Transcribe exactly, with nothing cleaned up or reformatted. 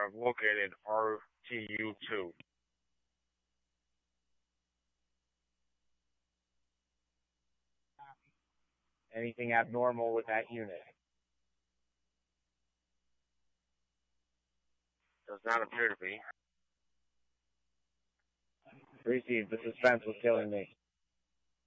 I've located R T U two. Anything abnormal with that unit? Does not appear to be. Received. The suspense was killing me.